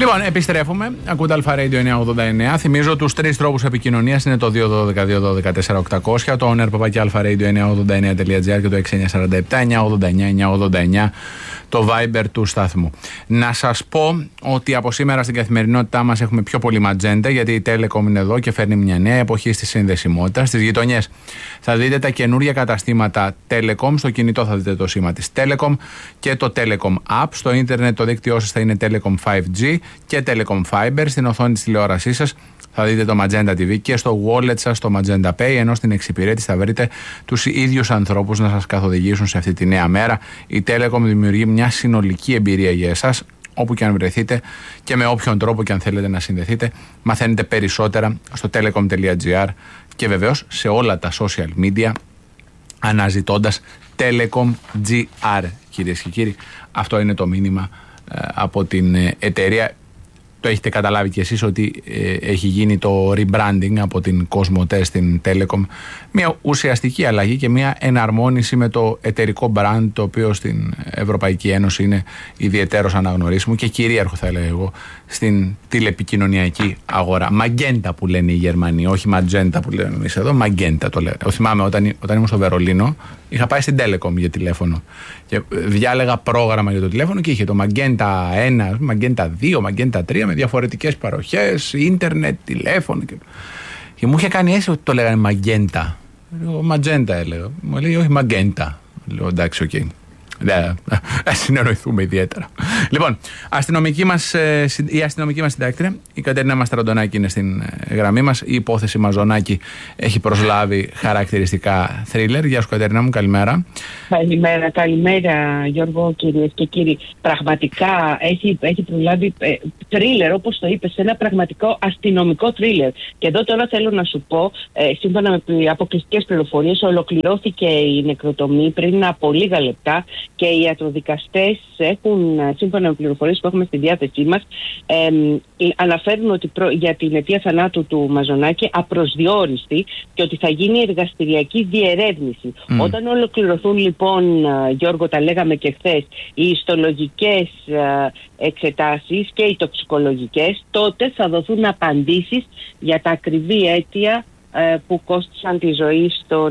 Λοιπόν, επιστρέφουμε. Ακούτε Αλφα Radio 989. Θυμίζω τους 3 τρόπους επικοινωνίας. Είναι το 212-212-4-800, το onerpapaki-alpha-radio989.gr και το 6947-989-989 το Viber του σταθμού. Να σας πω ότι από σήμερα στην καθημερινότητά μας έχουμε πιο πολύ Magenta, γιατί η Telecom είναι εδώ και φέρνει μια νέα εποχή στη συνδεσιμότητα. Στις γειτονιές θα δείτε τα καινούργια καταστήματα Telecom. Στο κινητό θα δείτε το σήμα της Telecom και το Telecom App. Στο ίντερνετ το δίκτυό σας θα είναι Telecom 5G και Telecom Fiber. Στην οθόνη της τηλεόρασής σας θα δείτε το Magenta TV και στο wallet σας το Magenta Pay, ενώ στην εξυπηρέτηση θα βρείτε τους ίδιους ανθρώπους να σας καθοδηγήσουν σε αυτή τη νέα μέρα. Η Telecom δημιουργεί μια συνολική εμπειρία για εσάς, όπου και αν βρεθείτε και με όποιον τρόπο και αν θέλετε να συνδεθείτε. Μαθαίνετε περισσότερα στο telecom.gr και βεβαίως σε όλα τα social media αναζητώντας Telecom GR. Κυρίες και κύριοι, αυτό είναι το μήνυμα από την εταιρεία. Το έχετε καταλάβει κι εσείς ότι έχει γίνει το rebranding από την Cosmote στην Telecom. Μια ουσιαστική αλλαγή και μια εναρμόνιση με το εταιρικό brand, το οποίο στην Ευρωπαϊκή Ένωση είναι ιδιαιτέρως αναγνωρίσιμο και κυρίαρχο, θα έλεγα εγώ, στην τηλεπικοινωνιακή αγορά. Magenta που λένε οι Γερμανοί, όχι Magenta που λέμε εμείς εδώ, Magenta το λένε. Θυμάμαι όταν ήμουν στο Βερολίνο, είχα πάει στην Telecom για τηλέφωνο και διάλεγα πρόγραμμα για το τηλέφωνο και είχε το Magenta 1, Magenta 2, Magenta 3 με διαφορετικές παροχές, ίντερνετ, τηλέφωνο και μου είχε κάνει αίσθηση ότι το λέγανε Magenta. Λέω Magenta έλεγα. Μου λέει όχι Magenta. Λέω εντάξει, οκ. Ας συνεννοηθούμε ιδιαίτερα. Λοιπόν, η αστυνομική μας συντάκτρια, η Κατερίνα Μαστραντονάκη, είναι στην γραμμή μας. Η υπόθεση Μαζονάκη έχει προσλάβει χαρακτηριστικά θρίλερ. Γεια σου, Κατερίνα μου, καλημέρα. Καλημέρα Γιώργο, κυρίες και κύριοι. Πραγματικά έχει προλάβει θρίλερ, όπως το είπες, ένα πραγματικό αστυνομικό θρίλερ. Και εδώ τώρα θέλω να σου πω, σύμφωνα με αποκλειστικές πληροφορίες, ολοκληρώθηκε η νεκροτομή πριν από λίγα λεπτά. Και οι ιατροδικαστές έχουν, σύμφωνα με πληροφορίες που έχουμε στη διάθεσή μας, αναφέρουν ότι για την αιτία θανάτου του Μαζονάκη απροσδιόριστη και ότι θα γίνει εργαστηριακή διερεύνηση. Όταν ολοκληρωθούν λοιπόν, Γιώργο, τα λέγαμε και χθες, οι ιστολογικές εξετάσεις και οι τοξικολογικές, τότε θα δοθούν απαντήσεις για τα ακριβή αίτια που κόστησαν τη ζωή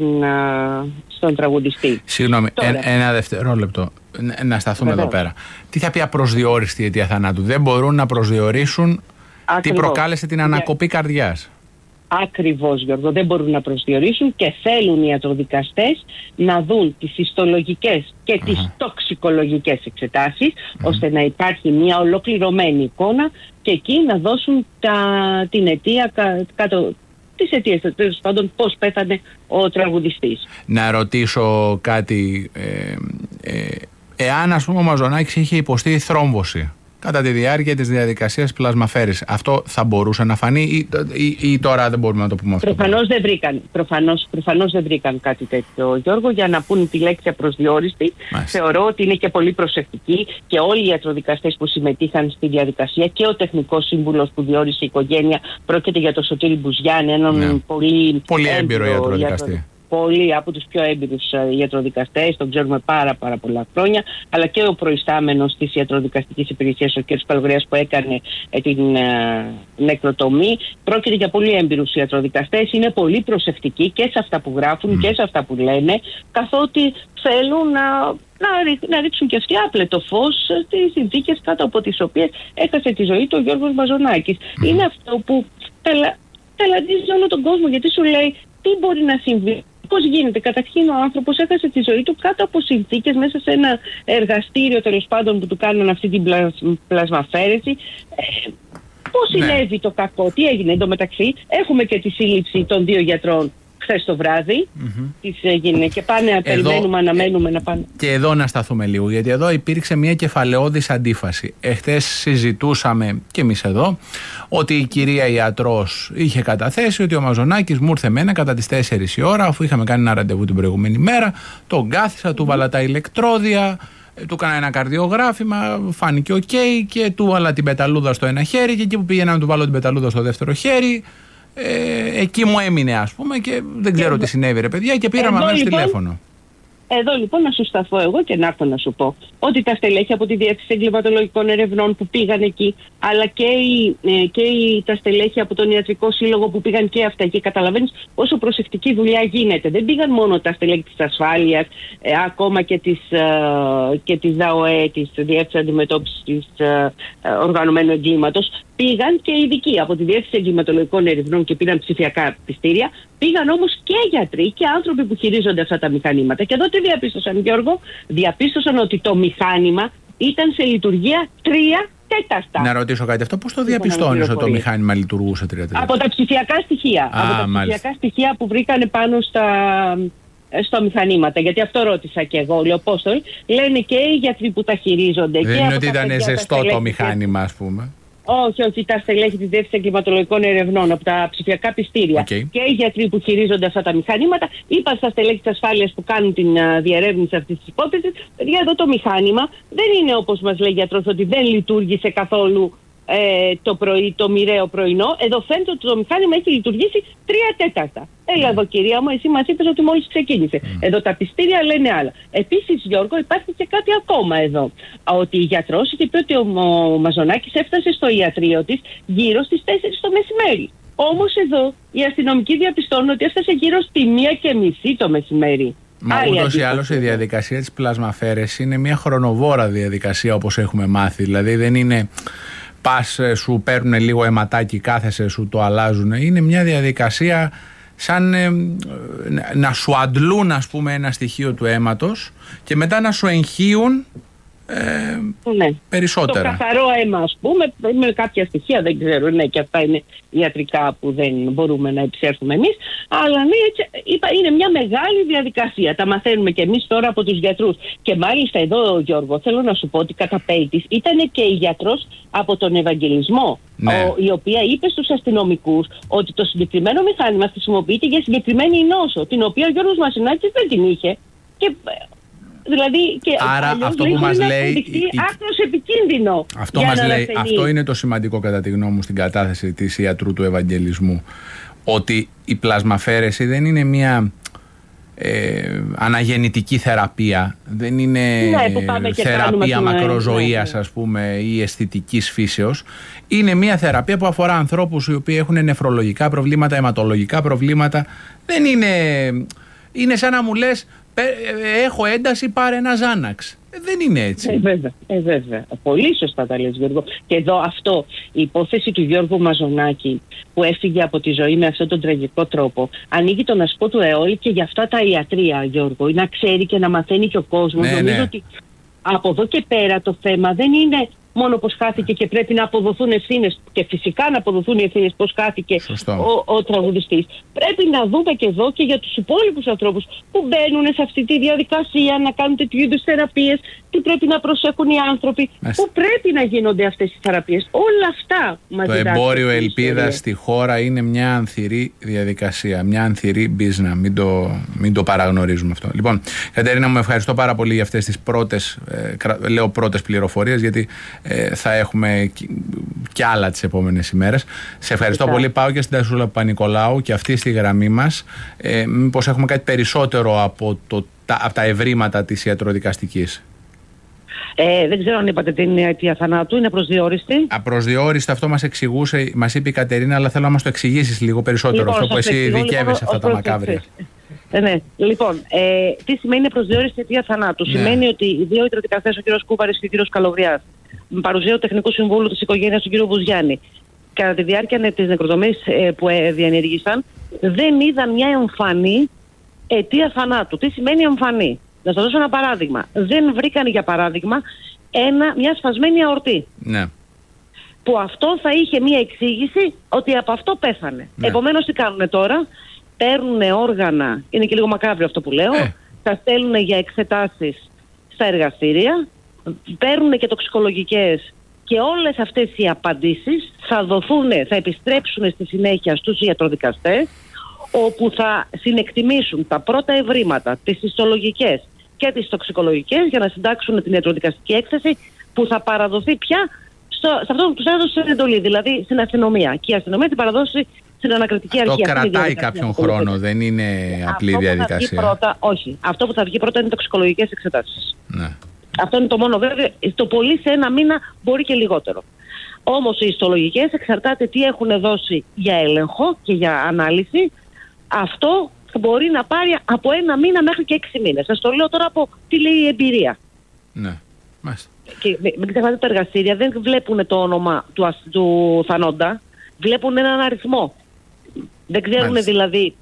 στον τραγουδιστή. Συγγνώμη, ένα δευτερόλεπτο να σταθούμε εδώ πέρα. Τι θα πει απροσδιόριστη αιτία θανάτου? Δεν μπορούν να προσδιορίσουν τι προκάλεσε την ανακοπή καρδιάς. Ακριβώς, Γιώργο, δεν μπορούν να προσδιορίσουν και θέλουν οι ιατροδικαστές να δουν τις ιστολογικές και τις τοξικολογικές εξετάσεις, ώστε να υπάρχει μια ολοκληρωμένη εικόνα και εκεί να δώσουν την αιτία κάτω. Τις αιτίες, τέλος πάντων, πώς πέθανε ο τραγουδιστής. Να ρωτήσω κάτι. Εάν, ας πούμε, ο Μαζονάκης είχε υποστεί θρόμβωση κατά τη διάρκεια της διαδικασίας πλασμαφέρης, αυτό θα μπορούσε να φανεί ή τώρα δεν μπορούμε να το πούμε αυτό? Προφανώς δεν βρήκαν κάτι τέτοιο, Γιώργο, για να πούν τη λέξη απροσδιόριστη. Θεωρώ ότι είναι και πολύ προσεκτικοί και όλοι οι ιατροδικαστές που συμμετείχαν στη διαδικασία και ο τεχνικός σύμβουλος που διόρισε η οικογένεια. Πρόκειται για τον Σωτήρη Μπουζιάννη, έναν πολύ έμπειρο ιατροδικαστή. Πολλοί από τους πιο έμπειρους ιατροδικαστές, τον ξέρουμε πάρα πολλά χρόνια, αλλά και ο προϊστάμενος της ιατροδικαστικής υπηρεσίας, ο κ. Καλογριάς, που έκανε την νεκροτομή. Πρόκειται για πολύ έμπειρους ιατροδικαστές, είναι πολύ προσεκτικοί και σε αυτά που γράφουν και σε αυτά που λένε, καθότι θέλουν να ρίξουν και αυτοί άπλετο φως στις συνθήκες κάτω από τις οποίες έχασε τη ζωή του ο Γιώργος Μαζονάκης. Είναι αυτό που ταλαντίζει όλο τον κόσμο, γιατί σου λέει τι μπορεί να συμβεί. Πώς γίνεται? Καταρχήν ο άνθρωπος έχασε τη ζωή του κάτω από συνθήκες, μέσα σε ένα εργαστήριο τέλος πάντων που του κάνουν αυτή την πλασμαφέρεση. Πώς συνέβη το κακό, τι έγινε? Εντωμεταξύ έχουμε και τη σύλληψη των 2 γιατρών χθες το βράδυ. Τι έγινε και πάνε, περιμένουμε, αναμένουμε να πάνε. Και εδώ να σταθούμε λίγο, γιατί εδώ υπήρξε μια κεφαλαιώδης αντίφαση. Εχθές συζητούσαμε κι εμείς εδώ ότι η κυρία ιατρός είχε καταθέσει ότι ο Μαζονάκης μου ήρθε μένα κατά τις 4 η ώρα, αφού είχαμε κάνει ένα ραντεβού την προηγούμενη μέρα, τον κάθισα, του βάλα τα ηλεκτρόδια, του έκανα ένα καρδιογράφημα, φάνηκε οκ, και του βάλα την πεταλούδα στο ένα χέρι, και εκεί που πήγαινα να του βάλω την πεταλούδα στο δεύτερο χέρι, εκεί μου έμεινε, ας πούμε, και δεν ξέρω τι συνέβη, ρε παιδιά, και πήραμε αμέσως τηλέφωνο. Εδώ λοιπόν να σου σταθώ εγώ και να έρθω να σου πω ότι τα στελέχη από τη Διεύθυνση Εγκληματολογικών Ερευνών που πήγαν εκεί, αλλά και τα στελέχη από τον Ιατρικό Σύλλογο που πήγαν και αυτά εκεί, καταλαβαίνεις πόσο προσεκτική δουλειά γίνεται. Δεν πήγαν μόνο τα στελέχη της ασφάλειας, ακόμα και της ΔΑΟΕ, της Διεύθυνσης Αντιμετώπισης της Οργανωμένου Εγκλήματος. Πήγαν και ειδικοί από τη Διεύθυνση Εγκληματολογικών Ερευνών και πήραν ψηφιακά πιστήρια. Πήγαν όμως και γιατροί και άνθρωποι που χειρίζονται αυτά τα μηχανήματα. Και εδώ τι διαπίστωσαν, Γιώργο? Διαπίστωσαν ότι το μηχάνημα ήταν σε λειτουργία 3/4. Να ρωτήσω κάτι, αυτό πώς το διαπιστώνεις ότι το μηχάνημα λειτουργούσε 3/4? Από τα ψηφιακά στοιχεία. Ψηφιακά στοιχεία που βρήκανε πάνω στα μηχανήματα. Γιατί αυτό ρώτησα και εγώ, Λεοπόστολ. Λένε και οι γιατροί που τα χειρίζονται. Δεν και είναι ότι ήταν ζεστό το μηχάνημα, ας πούμε. Όχι, τα στελέχη της Διεύθυνσης Εγκληματολογικών Ερευνών από τα ψηφιακά πιστήρια και οι γιατροί που χειρίζονται αυτά τα μηχανήματα είπαν στα στελέχη της ασφάλειας που κάνουν την διερεύνηση αυτής της υπόθεσης: παιδιά, εδώ το μηχάνημα δεν είναι όπως μας λέει γιατρός ότι δεν λειτουργήσε καθόλου το πρωί, το μοιραίο πρωινό. Εδώ φαίνεται ότι το μηχάνημα έχει λειτουργήσει 3/4. Έλα εδώ, κυρία μου, εσύ μας είπες ότι μόλις ξεκίνησε. Εδώ τα πιστήρια λένε άλλα. Επίσης, Γιώργο, υπάρχει και κάτι ακόμα εδώ. Ότι η γιατρός είχε πει ότι ο Μαζονάκης έφτασε στο ιατρείο της γύρω στις 4 το μεσημέρι. Όμως εδώ οι αστυνομικοί διαπιστώνουν ότι έφτασε γύρω στη 1:30 το μεσημέρι. Μα ούτως ή άλλως η διαδικασία της πλασμαφαίρεσης είναι μια χρονοβόρα διαδικασία, όπως έχουμε μάθει. Δηλαδή δεν είναι πας, σου παίρνουν λίγο αιματάκι, κάθεσαι, σου το αλλάζουν. Είναι μια διαδικασία σαν να σου αντλούν, ας πούμε, ένα στοιχείο του αίματος και μετά να σου εγχύουν περισσότερα. Το καθαρό αίμα, ας πούμε, με κάποια στοιχεία, δεν ξέρω, και αυτά είναι ιατρικά που δεν μπορούμε να επισέλθουμε εμείς, αλλά είναι μια μεγάλη διαδικασία. Τα μαθαίνουμε και εμείς τώρα από τους γιατρούς. Και μάλιστα εδώ, Γιώργο, θέλω να σου πω ότι κατά πέιτης ήταν και η γιατρός από τον Ευαγγελισμό, η οποία είπε στους αστυνομικούς ότι το συγκεκριμένο μηχάνημα χρησιμοποιείται για συγκεκριμένη νόσο, την οποία ο Γιώργος Μαζονάκης δεν την είχε. Δηλαδή, και άρα αυτό που μας λέει άκρος επικίνδυνο. Αυτό είναι το σημαντικό κατά τη γνώμη μου στην κατάθεση της ιατρού του Ευαγγελισμού, ότι η πλασμαφαίρεση δεν είναι μια αναγεννητική θεραπεία, δεν είναι θεραπεία μακροζωίας, ας πούμε, ή αισθητικής φύσεως. Είναι μια θεραπεία που αφορά ανθρώπους οι οποίοι έχουν νεφρολογικά προβλήματα, αιματολογικά προβλήματα. Δεν είναι σαν να μου λες έχω ένταση, πάρε ένα Ζάναξ. Δεν είναι έτσι. Βέβαια. Πολύ σωστά τα λες, Γιώργο. Και εδώ η υπόθεση του Γιώργου Μαζονάκη που έφυγε από τη ζωή με αυτόν τον τραγικό τρόπο ανοίγει τον ασκό του αιώλη και για αυτά τα ιατρία, Γιώργο. Να ξέρει και να μαθαίνει και ο κόσμος. Νομίζω ότι από εδώ και πέρα το θέμα δεν είναι μόνο πως χάθηκε και πρέπει να αποδοθούν ευθύνες, και φυσικά να αποδοθούν οι ευθύνες πως χάθηκε ο τραγουδιστής. Πρέπει να δούμε και εδώ και για τους υπόλοιπους ανθρώπους που μπαίνουν σε αυτή τη διαδικασία να κάνουν τέτοιου είδους θεραπείες, τι πρέπει να προσέχουν οι άνθρωποι, που πρέπει να γίνονται αυτές οι θεραπείες. Όλα αυτά μας το εμπόριο ελπίδας στη χώρα είναι μια ανθυρή διαδικασία, μια ανθυρή μπίζνα. Μην το παραγνωρίζουμε αυτό. Λοιπόν, Κατερίνα, μου ευχαριστώ πάρα πολύ για αυτές τις πρώτες πληροφορίες, γιατί θα έχουμε κι άλλα τις επόμενες ημέρες. Σε ευχαριστώ πολύ. Πάω και στην Τασούλα Παπα-Νικολάου και αυτή στη γραμμή μας. Μήπως έχουμε κάτι περισσότερο από τα ευρήματα της ιατροδικαστικής? Δεν ξέρω αν είπατε την αιτία θανάτου, είναι προσδιορίστη. Απροσδιορίστη, αυτό μας εξηγούσε, μας είπε η Κατερίνα, αλλά θέλω να μας το εξηγήσεις λίγο περισσότερο, αυτό που εσύ ειδικεύεσαι αυτά τα μακάβρια. Ναι. Λοιπόν, τι σημαίνει προσδιορίστη αιτία θανάτου? Σημαίνει ότι οι δύο ιατροδικαστές, ο κ. Κούβαρης και ο κ. Καλογριάς, με παρουσία του Τεχνικού Συμβούλου της οικογένειας του κ. Βουζιάννη, κατά τη διάρκεια της νεκροτομής που διενήργησαν, δεν είδαν μια εμφανή αιτία θανάτου. Τι σημαίνει εμφανή? Να σας δώσω ένα παράδειγμα. Δεν βρήκαν, για παράδειγμα, μια σπασμένη αορτή. Ναι. Που αυτό θα είχε μια εξήγηση ότι από αυτό πέθανε. Ναι. Επομένως, τι κάνουν τώρα? Παίρνουν όργανα, είναι και λίγο μακάβριο αυτό που λέω, τα στέλνουν για εξετάσεις στα εργαστήρια, παίρνουν και τοξικολογικές, και όλες αυτές οι απαντήσεις θα επιστρέψουν στη συνέχεια στους ιατροδικαστές, όπου θα συνεκτιμήσουν τα πρώτα ευρήματα, τις ιστολογικές και τις τοξικολογικές, για να συντάξουν την ιατροδικαστική έκθεση που θα παραδοθεί πια σε αυτό που τους έδωσε στην εντολή, δηλαδή στην αστυνομία. Και η αστυνομία την παραδώσει στην ανακριτική αρχή. Το κρατάει κάποιον χρόνο, δεν είναι απλή διαδικασία. Όχι. Αυτό που θα βγει πρώτα είναι τοξικολογικές εξετάσεις. Ναι. Αυτό είναι το μόνο βέβαιο. Το πολύ σε ένα μήνα, μπορεί και λιγότερο. Όμως οι ιστολογικές εξαρτάται τι έχουν δώσει για έλεγχο και για ανάλυση. Αυτό μπορεί να πάρει από 1 μήνα μέχρι και 6 μήνες. Σας το λέω τώρα από τι λέει η εμπειρία. Ναι, μάλιστα. Και μην ξεχνάτε, τα εργαστήρια δεν βλέπουν το όνομα του θανόντα, βλέπουν έναν αριθμό. Δεν ξέρουν δηλαδή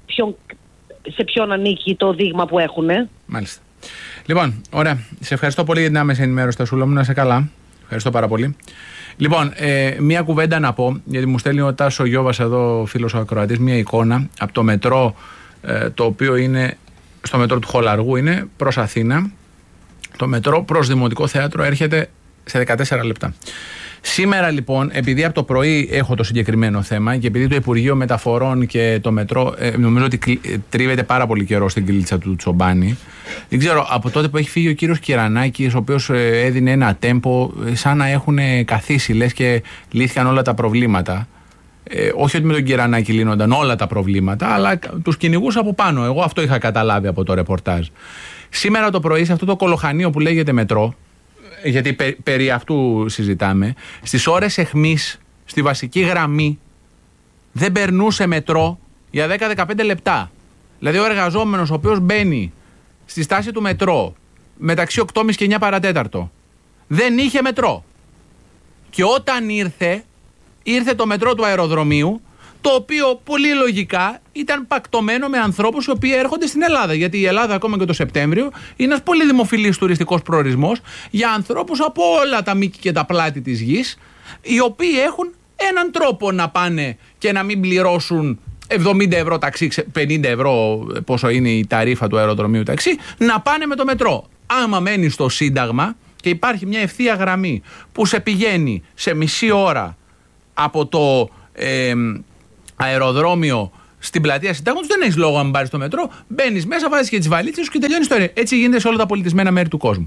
σε ποιον ανήκει το δείγμα που έχουν. Μάλιστα. Λοιπόν, ωραία. Σε ευχαριστώ πολύ για την άμεση ενημέρωση, Τασούλα μου. Να είσαι καλά. Ευχαριστώ πάρα πολύ. Λοιπόν, μία κουβέντα να πω, γιατί μου στέλνει ο Τάσο Γιώβας εδώ, φίλος ο ακροατής, μία εικόνα από το μετρό, το οποίο είναι στο μετρό του Χολαργού, είναι προς Αθήνα. Το μετρό προς Δημοτικό Θέατρο έρχεται σε 14 λεπτά. Σήμερα λοιπόν, επειδή από το πρωί έχω το συγκεκριμένο θέμα και επειδή το Υπουργείο Μεταφορών και το μετρό νομίζω ότι τρίβεται πάρα πολύ καιρό στην κλίτσα του Τσομπάνη, δεν ξέρω, από τότε που έχει φύγει ο κύριος Κυρανάκης, ο οποίος έδινε ένα τέμπο σαν να έχουν καθίσει, λες και λύθηκαν όλα τα προβλήματα. Όχι ότι με τον Κυρανάκη λύνονταν όλα τα προβλήματα, αλλά τους κυνηγούς από πάνω. Εγώ αυτό είχα καταλάβει από το ρεπορτάζ. Σήμερα το πρωί, σε αυτό το κολοχανείο που λέγεται μετρό, γιατί περί αυτού συζητάμε, στις ώρες εχμής, στη βασική γραμμή, δεν περνούσε μετρό για 10-15 λεπτά. Δηλαδή ο εργαζόμενος ο οποίος μπαίνει στη στάση του μετρό μεταξύ 8.30 και 9 παρατέταρτο, δεν είχε μετρό. Και όταν ήρθε το μετρό του αεροδρομίου, το οποίο πολύ λογικά ήταν πακτωμένο με ανθρώπους οι οποίοι έρχονται στην Ελλάδα. Γιατί η Ελλάδα ακόμα και το Σεπτέμβριο είναι ένας πολύ δημοφιλής τουριστικός προορισμός για ανθρώπους από όλα τα μήκη και τα πλάτη της γης, οι οποίοι έχουν έναν τρόπο να πάνε και να μην πληρώσουν 70 ευρώ ταξί, 50 ευρώ πόσο είναι η ταρίφα του αεροδρομίου ταξί, να πάνε με το μετρό. Άμα μένει στο Σύνταγμα και υπάρχει μια ευθεία γραμμή που σε πηγαίνει σε μισή ώρα από το αεροδρόμιο στην πλατεία Συντάγματος, δεν έχεις λόγο αν πάρεις το μετρό. Μπαίνεις μέσα, βάζεις και τις βαλίτσες σου και τελειώνει η ιστορία. Έτσι γίνεται σε όλα τα πολιτισμένα μέρη του κόσμου.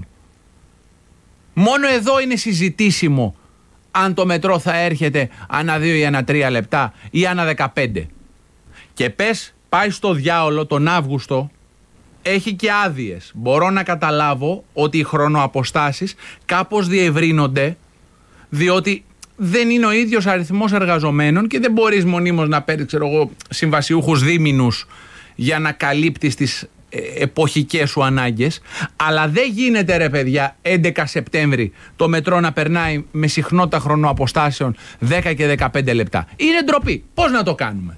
Μόνο εδώ είναι συζητήσιμο αν το μετρό θα έρχεται ανά 2 ή ανά 3 λεπτά ή ανά 15. Και πες, πάει στο διάολο τον Αύγουστο, έχει και άδειες. Μπορώ να καταλάβω ότι οι χρονοαποστάσεις κάπως διευρύνονται, διότι δεν είναι ο ίδιος αριθμός εργαζομένων και δεν μπορείς μονίμως να παίρνεις, συμβασιούχους δίμηνους για να καλύπτεις τις εποχικές σου ανάγκες. Αλλά δεν γίνεται, ρε παιδιά, 11 Σεπτέμβρη το μετρό να περνάει με συχνότητα χρονοαποστάσεων 10 και 15 λεπτά. Είναι ντροπή. Πώς να το κάνουμε?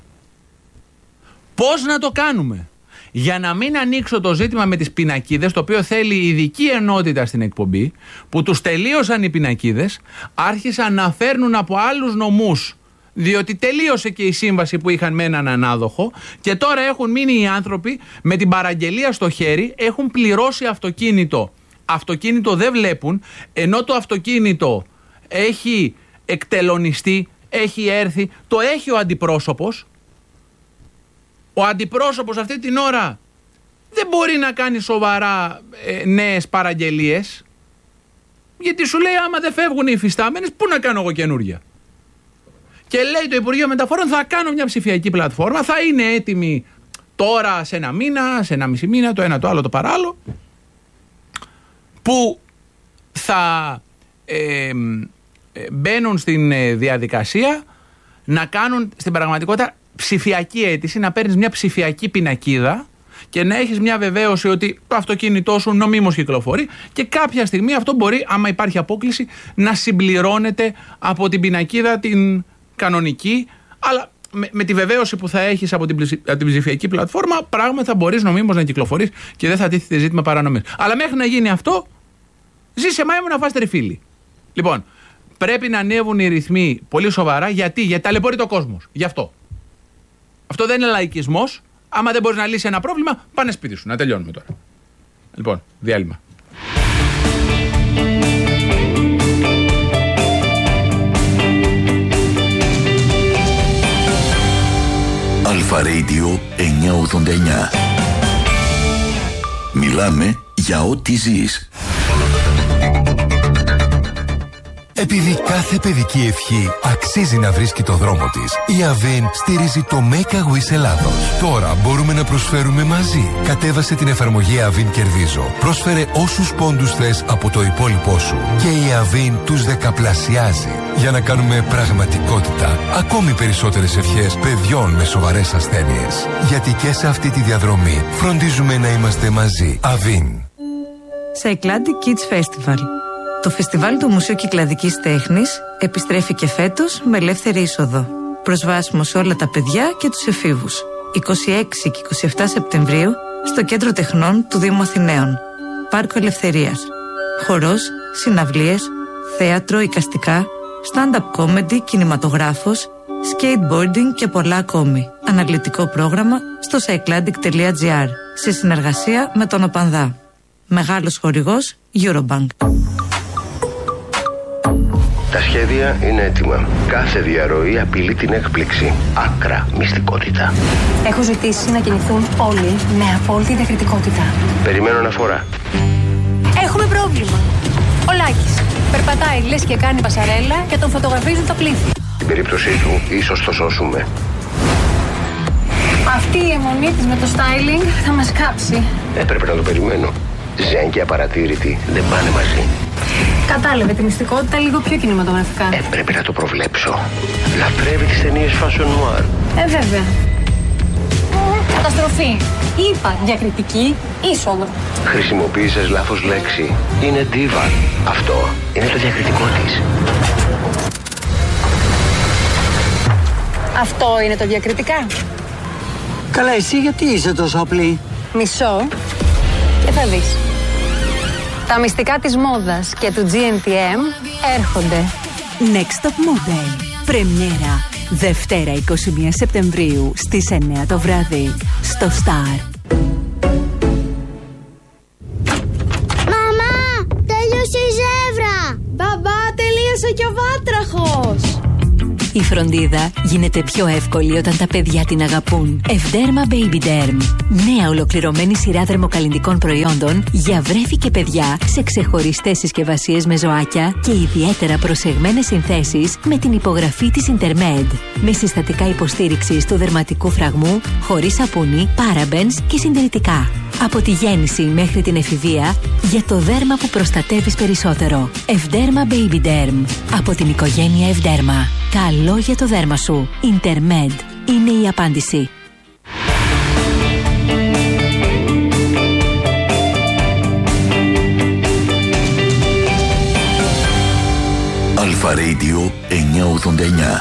Πώς να το κάνουμε? Για να μην ανοίξω το ζήτημα με τις πινακίδες, το οποίο θέλει ειδική ενότητα στην εκπομπή, που τους τελείωσαν οι πινακίδες, άρχισαν να φέρνουν από άλλους νομούς, διότι τελείωσε και η σύμβαση που είχαν με έναν ανάδοχο και τώρα έχουν μείνει οι άνθρωποι με την παραγγελία στο χέρι, έχουν πληρώσει αυτοκίνητο. Αυτοκίνητο δεν βλέπουν, ενώ το αυτοκίνητο έχει εκτελονιστεί, έχει έρθει, το έχει ο αντιπρόσωπος. Ο αντιπρόσωπος αυτή την ώρα δεν μπορεί να κάνει σοβαρά νέες παραγγελίες, γιατί σου λέει άμα δεν φεύγουν οι υφιστάμενες, πού να κάνω εγώ καινούργια? Και λέει το Υπουργείο Μεταφορών θα κάνω μια ψηφιακή πλατφόρμα, θα είναι έτοιμη τώρα σε 1 μήνα, σε 1,5 μήνα, το ένα το άλλο το παράλληλο, που θα μπαίνουν στην διαδικασία να κάνουν στην πραγματικότητα ψηφιακή αίτηση, να παίρνεις μια ψηφιακή πινακίδα και να έχεις μια βεβαίωση ότι το αυτοκίνητό σου νομίμως κυκλοφορεί και κάποια στιγμή αυτό μπορεί, άμα υπάρχει απόκληση, να συμπληρώνεται από την πινακίδα την κανονική, αλλά με τη βεβαίωση που θα έχεις από την ψηφιακή πλατφόρμα, πράγματι θα μπορείς νομίμως να κυκλοφορείς και δεν θα τίθεται ζήτημα παρανομής. Αλλά μέχρι να γίνει αυτό, ζήσε μάιμου να φας τριφύλι. Λοιπόν, πρέπει να ανέβουν οι ρυθμοί πολύ σοβαρά. Γιατί ταλαιπωρεί το κόσμος. Γι' αυτό. Αυτό δεν είναι λαϊκισμός. Άμα δεν μπορείς να λύσεις ένα πρόβλημα, πάνε σπίτι σου. Να τελειώνουμε τώρα. Λοιπόν, διάλειμμα. Αλφα Radio 989. Μιλάμε για ό,τι ζεις. Επειδή κάθε παιδική ευχή αξίζει να βρίσκει το δρόμο της, η Avin στηρίζει το Make a Wish Ελλάδος. Τώρα μπορούμε να προσφέρουμε μαζί. Κατέβασε την εφαρμογή Avin Κερδίζω. Πρόσφερε όσους πόντους θες από το υπόλοιπό σου και η Avin τους δεκαπλασιάζει. Για να κάνουμε πραγματικότητα ακόμη περισσότερες ευχές παιδιών με σοβαρές ασθένειες. Γιατί και σε αυτή τη διαδρομή φροντίζουμε να είμαστε μαζί. Avin. Cycladic Kids Festival. Το φεστιβάλ του Μουσείου Κυκλαδικής Τέχνης επιστρέφει και φέτος με ελεύθερη είσοδο. Προσβάσιμο σε όλα τα παιδιά και τους εφήβους. 26 και 27 Σεπτεμβρίου στο Κέντρο Τεχνών του Δήμου Αθηναίων. Πάρκο Ελευθερίας. Χορός, συναυλίες, θέατρο, εικαστικά, stand-up comedy, κινηματογράφος, skateboarding και πολλά ακόμη. Αναλυτικό πρόγραμμα στο cycladic.gr σε συνεργασία με τον ΟΠΑΝΔΑ. Μεγάλος χορηγός Eurobank. Τα σχέδια είναι έτοιμα. Κάθε διαρροή απειλεί την έκπληξη. Άκρα μυστικότητα. Έχω ζητήσει να κινηθούν όλοι με απόλυτη διακριτικότητα. Περιμένω αναφορά. Έχουμε πρόβλημα. Ο Λάκης περπατάει λες και κάνει πασαρέλα και τον φωτογραφίζουν τα πλήθη. Την περίπτωσή του ίσως το σώσουμε. Αυτή η αιμονή της με το styling θα μας κάψει. Έπρεπε να το περιμένω. Ζεν και απαρατήρητη δεν πάνε μαζί. Κατάλαβε τη μυστικότητα λίγο πιο κινηματογραφικά. Έπρεπε να το προβλέψω. Λατρεύει τις ταινίες fashion noir. Βέβαια. Καταστροφή. Είπα διακριτική είσοδο. Χρησιμοποίησες λάθος λέξη. Είναι diva. Αυτό είναι το διακριτικό της. Αυτό είναι το διακριτικά. Καλά, εσύ γιατί είσαι τόσο απλή? Μισό και θα δεις. Τα μυστικά της μόδας και του GNTM έρχονται. Next Top Model. Πρεμιέρα. Δευτέρα 21 Σεπτεμβρίου στις 9 το βράδυ. Στο Star. Μαμά! Τέλειωσε η ζεύρα! Μπαμπά! Τελείωσε και ο βάτραχος! Η φροντίδα γίνεται πιο εύκολη όταν τα παιδιά την αγαπούν. Ευδέρμα Baby Derm. Νέα ολοκληρωμένη σειρά δερμοκαλλυντικών προϊόντων για βρέφη και παιδιά σε ξεχωριστές συσκευασίες με ζωάκια και ιδιαίτερα προσεγμένες συνθέσεις με την υπογραφή της Intermed. Με συστατικά υποστήριξης του δερματικού φραγμού, χωρίς σαπούνι, parabens και συντηρητικά. Από τη γέννηση μέχρι την εφηβεία, για το δέρμα που προστατεύεις περισσότερο. Ευδέρμα Baby Derm. Από την οικογένεια Ευδέρμα. Καλό για το δέρμα σου. Intermed είναι η απάντηση. Αλφα Radio 989.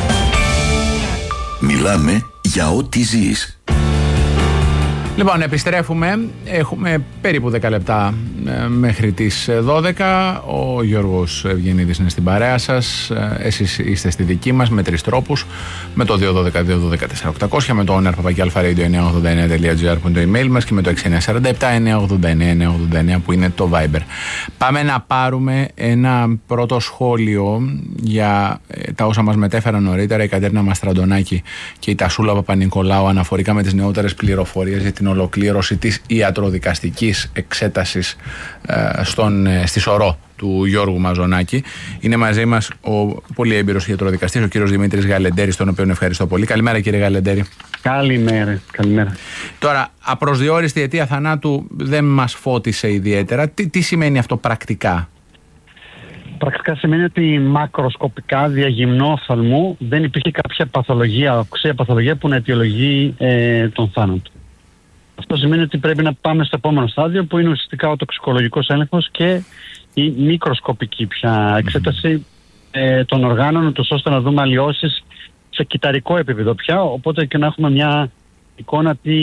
Μιλάμε για ό,τι ζεις. Λοιπόν, επιστρέφουμε. Έχουμε περίπου 10 λεπτά μέχρι τις 12. Ο Γιώργος Ευγενίδης είναι στην παρέα σας. Εσείς είστε στη δική μας με 3 τρόπους. Με το 212-212-4800, με το owner@alpharadio989.gr που είναι το email μας και με το 6947-989-989 που είναι το Viber. Πάμε να πάρουμε ένα πρώτο σχόλιο για τα όσα μας μετέφεραν νωρίτερα η Κατέρινα Μαστραντονάκη και η Τασούλα Παπα-Νικολάου αναφορικά με τις νεότερες πληροφορίες για την ολοκλήρωση της ιατροδικαστικής εξέτασης στη Σωρό του Γιώργου Μαζονάκη. Είναι μαζί μας ο πολύ έμπειρος ιατροδικαστής, ο κύριος Δημήτρης Γαλεντέρης, τον οποίο ευχαριστώ πολύ. Καλημέρα, κύριε Γαλεντέρη. Καλημέρα. Τώρα, απροσδιόριστη αιτία θανάτου δεν μας φώτισε ιδιαίτερα. Τι σημαίνει αυτό πρακτικά? Πρακτικά σημαίνει ότι μακροσκοπικά διαγυμνό οφθαλμού δεν υπήρχε κάποια παθολογία, οξέα παθολογία που να αιτιολογεί τον θάνατο. Αυτό σημαίνει ότι πρέπει να πάμε στο επόμενο στάδιο που είναι ουσιαστικά ο τοξικολογικός έλεγχος και η μικροσκοπική πια εξέταση των οργάνων, ούτως ώστε να δούμε αλλοιώσεις σε κυταρικό επίπεδο πια, οπότε και να έχουμε μια εικόνα τι...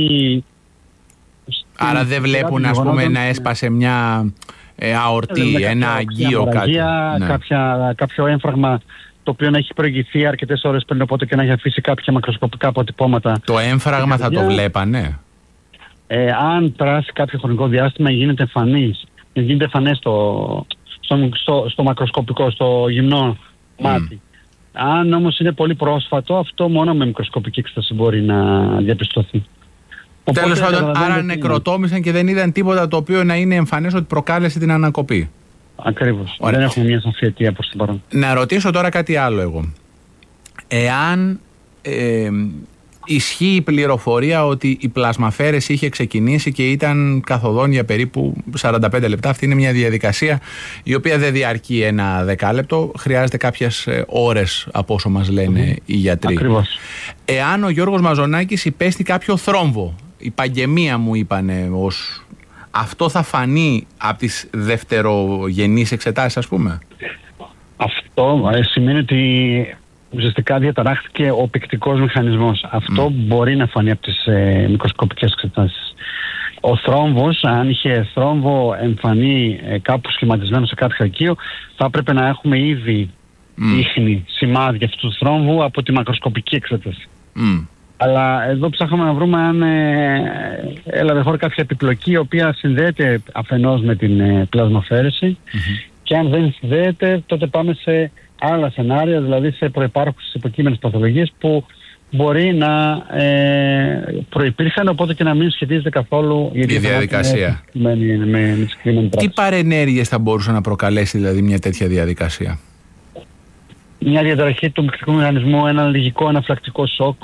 Άρα δεν βλέπουν, ας πούμε, να έσπασε μια αορτή, ένα αγγείο, κάτι. Ναι. Κάποιο έμφραγμα το οποίο να έχει προηγηθεί αρκετές ώρες πριν, οπότε και να έχει αφήσει κάποια μακροσκοπικά αποτυπώματα. Το έμφραγμα θα το βλέπανε? Αν περάσει κάποιο χρονικό διάστημα γίνεται εμφανές στο μακροσκοπικό, στο γυμνό μάτι. Αν όμως είναι πολύ πρόσφατο, αυτό μόνο με μικροσκοπική εξέταση μπορεί να διαπιστωθεί. Τέλος πάντων, άρα νεκροτόμησαν και δεν είδαν τίποτα το οποίο να είναι εμφανές ότι προκάλεσε την ανακοπή. Ακριβώς. Δεν έχουμε μια σαφή αιτία προς την παρόν. Να ρωτήσω τώρα κάτι άλλο εγώ. Εάν ισχύει η πληροφορία ότι η πλασμαφαίρεση είχε ξεκινήσει και ήταν καθοδόν για περίπου 45 λεπτά. Αυτή είναι μια διαδικασία η οποία δεν διαρκεί ένα δεκάλεπτο. Χρειάζεται κάποιες ώρες από όσο μας λένε οι γιατροί. Ακριβώς. Εάν ο Γιώργος Μαζονάκης υπέστη κάποιο θρόμβο, η παγγεμία μου είπανε, αυτό θα φανεί από τις δευτερογενείς εξετάσεις, ας πούμε? Αυτό σημαίνει ότι ουσιαστικά διαταράχθηκε ο πυκτικός μηχανισμός. Αυτό μπορεί να φανεί από τις μικροσκοπικές εξετάσεις. Ο θρόμβος, αν είχε θρόμβο εμφανή κάπου σχηματισμένο σε κάτι χακείο, θα έπρεπε να έχουμε ήδη ίχνη, σημάδια αυτού του θρόμβου από τη μακροσκοπική εξέταση. Αλλά εδώ ψάχναμε να βρούμε αν έλαβε χώρα κάποια επιπλοκή η οποία συνδέεται αφενός με την πλασμοφαίρεση και αν δεν συνδέεται τότε πάμε σε άλλα σενάρια, δηλαδή σε προϋπάρχουσες υποκείμενες παθολογίες που μπορεί να προϋπήρχαν, οπότε και να μην σχετίζεται καθόλου η διαδικασία. Με τι παρενέργειες θα μπορούσε να προκαλέσει δηλαδή μια τέτοια διαδικασία? Μια διαταραχή του πυκτικού μηχανισμού, ένα αλλεργικό αναφυλακτικό σοκ,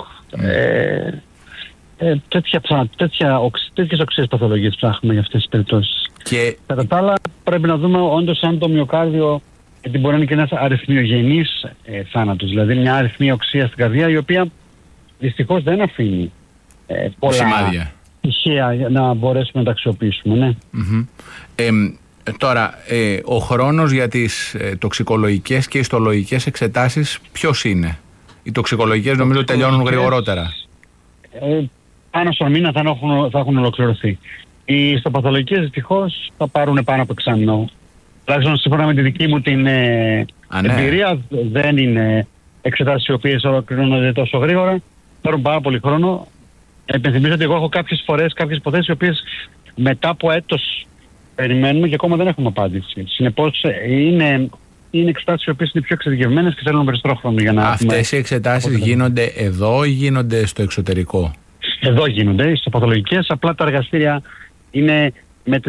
τέτοιες οξύες παθολογίες ψάχνουμε για αυτές τις περιπτώσεις. Και κατά τα άλλα πρέπει να δούμε όντως αν το μυοκάρδιο, γιατί μπορεί να είναι και ένας αριθμιογενής θάνατος, δηλαδή μια αριθμία οξία στην καρδιά η οποία δυστυχώς δεν αφήνει πολλά στοιχεία για να μπορέσουμε να τα αξιοποιήσουμε. Ναι. Τώρα, ο χρόνος για τις τοξικολογικές και ιστολογικές εξετάσεις ποιος είναι? Οι τοξικολογικές νομίζω τελειώνουν γρηγορότερα. Πάνω στον μήνα θα έχουν ολοκληρωθεί. Οι ιστοπαθολογικές δυστυχώς θα πάρουν πάνω από εξάμηνο. Τουλάχιστον σύμφωνα με τη δική μου την εμπειρία, δεν είναι εξετάσεις οι οποίες ολοκληρώνονται τόσο γρήγορα. Παίρνουν πάρα πολύ χρόνο. Επενθυμίζω ότι εγώ έχω κάποιες φορές, κάποιες υποθέσεις οι οποίες μετά από έτος περιμένουμε και ακόμα δεν έχουμε απάντηση. Συνεπώς είναι εξετάσεις οι οποίες είναι πιο εξειδικευμένες και θέλουν περισσότερο χρόνο για να αυτές οι εξετάσεις γίνονται εδώ ή γίνονται στο εξωτερικό? Εδώ γίνονται, οι ιστοπαθολογικές. Απλά τα εργαστήρια είναι